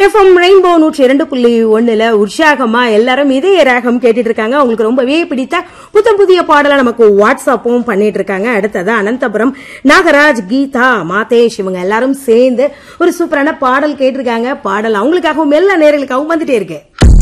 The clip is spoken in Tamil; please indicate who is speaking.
Speaker 1: எஃப்எம் ரெயின்போ 102.1 உற்சாகமா எல்லாரும் இதய ராகம் கேட்டுட்டு இருக்காங்க. உங்களுக்கு ரொம்பவே பிடித்த புத்தம் புதிய பாடல நமக்கு வாட்ஸ்அப்பும் பண்ணிட்டு இருக்காங்க. அடுத்தது அனந்தபுரம் நாகராஜ், கீதா, மாதேஷ் இவங்க எல்லாரும் சேர்ந்து ஒரு சூப்பரான பாடல் கேட்டிருக்காங்க. பாடல் அவங்களுக்காகவும் எல்லா நேர்களுக்காகவும் வந்துட்டே இருக்கு.